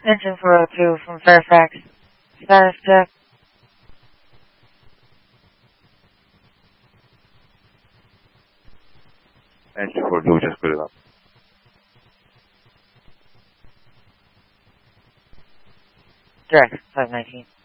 Engine 402 from Fairfax. Status check. Engine 402, just put it up. Direct, 519.